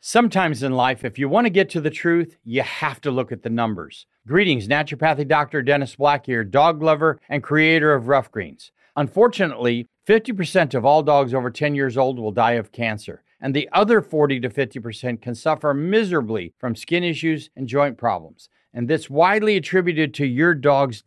Sometimes in life, if you want to get to the truth, you have to look at the numbers. Greetings, naturopathic Dr. Dennis Black here, dog lover and creator of Rough Greens. Unfortunately, 50% of all dogs over 10 years old will die of cancer, and the other 40 to 50% can suffer miserably from skin issues and joint problems. And that's widely attributed to your dog's